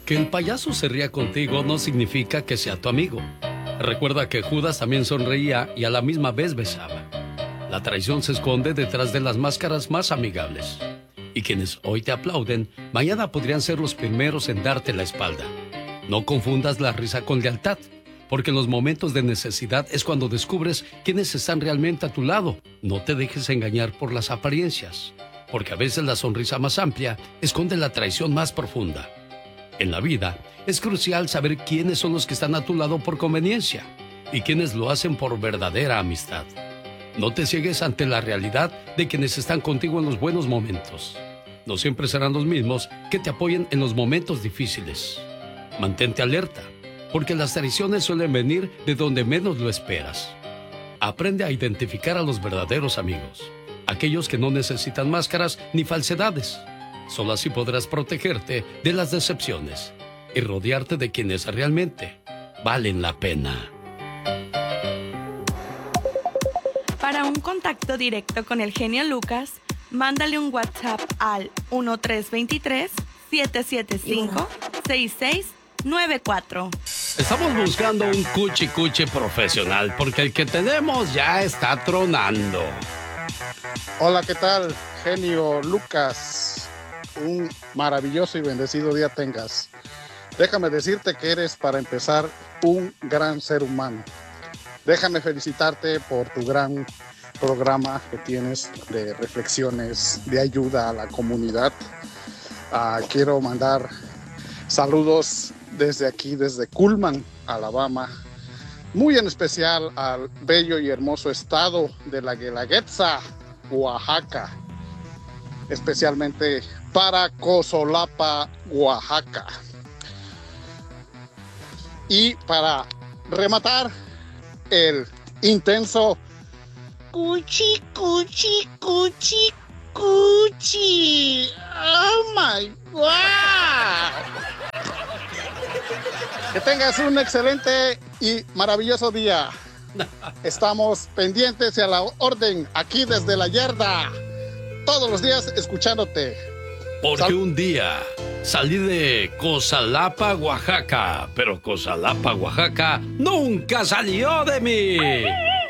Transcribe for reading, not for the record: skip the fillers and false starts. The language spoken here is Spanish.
Que el payaso se ría contigo no significa que sea tu amigo. Recuerda que Judas también sonreía y a la misma vez besaba. La traición se esconde detrás de las máscaras más amigables. Y quienes hoy te aplauden, mañana podrían ser los primeros en darte la espalda. No confundas la risa con lealtad, porque en los momentos de necesidad es cuando descubres quiénes están realmente a tu lado. No te dejes engañar por las apariencias, porque a veces la sonrisa más amplia esconde la traición más profunda. En la vida, es crucial saber quiénes son los que están a tu lado por conveniencia y quiénes lo hacen por verdadera amistad. No te ciegues ante la realidad de quienes están contigo en los buenos momentos. No siempre serán los mismos que te apoyen en los momentos difíciles. Mantente alerta, porque las traiciones suelen venir de donde menos lo esperas. Aprende a identificar a los verdaderos amigos, aquellos que no necesitan máscaras ni falsedades. Solo así podrás protegerte de las decepciones y rodearte de quienes realmente valen la pena. Para un contacto directo con el genio Lucas, mándale un WhatsApp al 1323-775-6694. Estamos buscando un cuchi profesional porque el que tenemos ya está tronando. Hola, ¿qué tal? Genio Lucas. Un maravilloso y bendecido día tengas. Déjame decirte que eres, para empezar, un gran ser humano. Déjame felicitarte por tu gran programa que tienes de reflexiones, de ayuda a la comunidad. Quiero mandar saludos desde aquí, desde Cullman, Alabama. Muy en especial al bello y hermoso estado de la Guelaguetza, Oaxaca. Especialmente para Cosolapa, Oaxaca. Y para rematar, el intenso cuchi. Oh my God. Que tengas un excelente y maravilloso día. Estamos pendientes y a la orden aquí desde la yarda. Todos los días escuchándote. Porque un día salí de Cosalapa, Oaxaca, pero Cosalapa, Oaxaca nunca salió de mí.